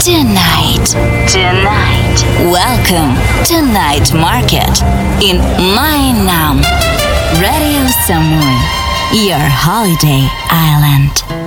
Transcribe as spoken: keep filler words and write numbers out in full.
Tonight. Tonight. Welcome to Night Market in Mainam. Radio Samui, your holiday island.